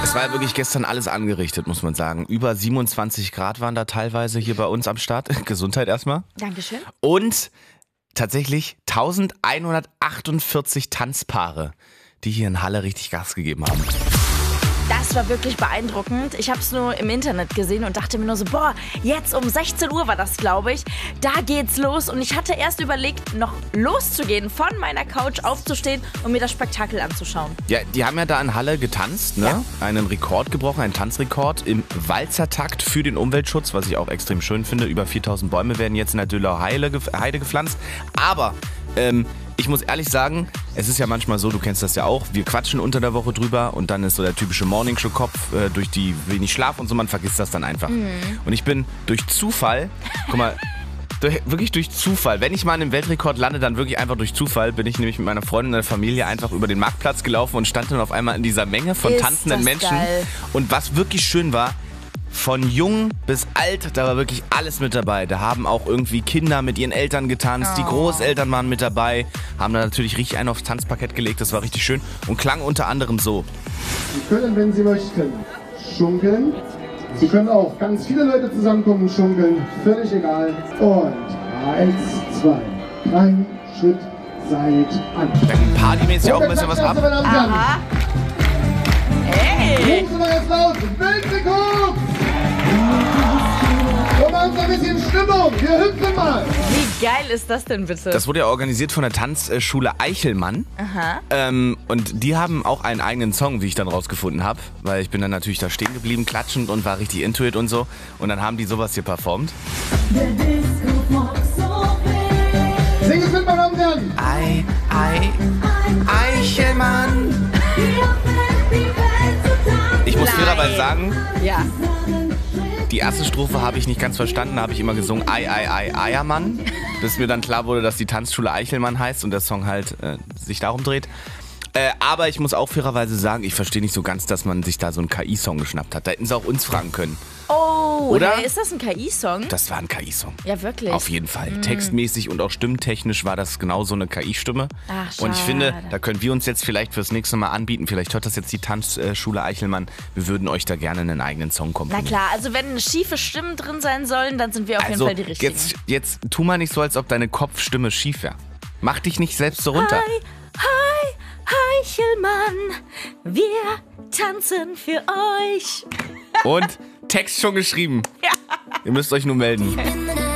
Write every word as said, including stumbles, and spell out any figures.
Es war ja wirklich gestern alles angerichtet, muss man sagen. Über siebenundzwanzig Grad waren da teilweise hier bei uns am Start. Gesundheit erstmal. Dankeschön. Und tatsächlich elfhundertachtundvierzig Tanzpaare, die hier in Halle richtig Gas gegeben haben. Das war wirklich beeindruckend. Ich habe es nur im Internet gesehen und dachte mir nur so, boah, jetzt um sechzehn Uhr war das, glaube ich. Da geht's los. Und ich hatte erst überlegt, noch loszugehen, von meiner Couch aufzustehen und mir das Spektakel anzuschauen. Ja, die haben ja da in Halle getanzt, ne? Ja. Einen Rekord gebrochen, einen Tanzrekord im Walzertakt für den Umweltschutz, was ich auch extrem schön finde. Über viertausend Bäume werden jetzt in der Döhler Heide gepflanzt. Aber ähm, ich muss ehrlich sagen, es ist ja manchmal so, du kennst das ja auch, wir quatschen unter der Woche drüber und dann ist so der typische Morningshow-Kopf äh, durch die wenig Schlaf und so, man vergisst das dann einfach. Mhm. Und ich bin durch Zufall, guck mal, durch, wirklich durch Zufall, wenn ich mal in einem Weltrekord lande, dann wirklich einfach durch Zufall, bin ich nämlich mit meiner Freundin und der Familie einfach über den Marktplatz gelaufen und stand dann auf einmal in dieser Menge von ist tanzenden Menschen. Geil. Und was wirklich schön war, von jung bis alt, da war wirklich alles mit dabei. Da haben auch irgendwie Kinder mit ihren Eltern getanzt, oh. Die Großeltern waren mit dabei, haben da natürlich richtig einen aufs Tanzparkett gelegt, das war richtig schön und klang unter anderem so. Sie können, wenn Sie möchten, schunkeln. Sie können auch ganz viele Leute zusammenkommen und schunkeln, völlig egal. Und eins, zwei, drei, Schritt, Seit, an. Dann partymäßig auch ein bisschen was ab. Aha. Hey! Rufen wir jetzt laut, Weltrekord! Und machen wir ein bisschen Stimmung, wir hüpfen mal! Wie geil ist das denn bitte? Das wurde ja organisiert von der Tanzschule Eichelmann. Aha. Ähm, und die haben auch einen eigenen Song, wie ich dann rausgefunden habe. Weil ich bin dann natürlich da stehen geblieben, klatschend und war richtig into it und so. Und dann haben die sowas hier performt. Sing es mit, meine Damen und Herren! Ei, Ei, Eichelmann! Ich muss fairerweise sagen, ja. Die erste Strophe habe ich nicht ganz verstanden, da habe ich immer gesungen Ei, Ei, Ei, Eiermann, bis mir dann klar wurde, dass die Tanzschule Eichelmann heißt und der Song halt äh, sich darum dreht. Äh, aber ich muss auch fairerweise sagen, ich verstehe nicht so ganz, dass man sich da so einen K I-Song geschnappt hat. Da hätten sie auch uns fragen können. Oh, oder? Hey, ist das ein K I-Song? Das war ein K I-Song. Ja, wirklich? Auf jeden Fall. Mhm. Textmäßig und auch stimmtechnisch war das genau so eine K I-Stimme. Ach, schade. Und ich finde, da können wir uns jetzt vielleicht fürs nächste Mal anbieten. Vielleicht hört das jetzt die Tanzschule Eichelmann. Wir würden euch da gerne einen eigenen Song komponieren. Na klar, also wenn schiefe Stimmen drin sein sollen, dann sind wir auf also, jeden Fall die richtigen. Jetzt, jetzt tu mal nicht so, als ob deine Kopfstimme schief wäre. Mach dich nicht selbst so runter. Hi, hi, Eichelmann, wir tanzen für euch. Und Text schon geschrieben. Ja. Ihr müsst euch nur melden.